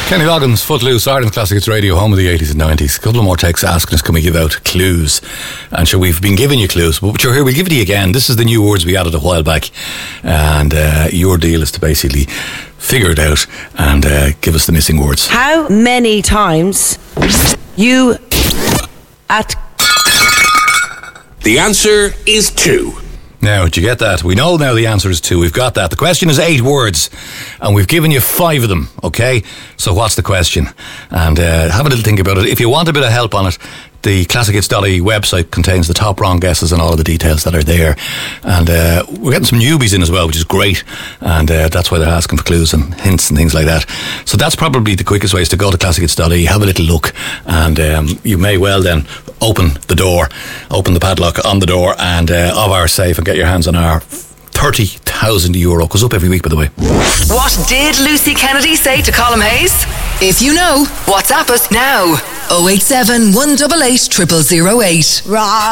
Kenny Loggins, Footloose, Ireland Classics Radio, home of the 80s and 90s. A couple of more texts asking us, can we give out clues? And sure, we've been giving you clues, but you're here, we'll give it to you again. This is the new words we added a while back. And your deal is to basically figure it out and give us the missing words. How many times you at... The answer is 2. Now, did you get that? We know now the answer is 2. We've got that. The question is 8 words, and we've given you 5 of them, okay? So what's the question? And have a little think about it. If you want a bit of help on it, the ClassicHits.ie website contains the top wrong guesses and all of the details that are there. And we're getting some newbies in as well, which is great. And that's why they're asking for clues and hints and things like that. So that's probably the quickest way, is to go to ClassicHits.ie, have a little look, and you may well then open the padlock on the door and of our safe and get your hands on our €30,000. Goes up every week, by the way. What did Lucy Kennedy say to Colm Hayes? If you know, WhatsApp us now. 087 188 0008.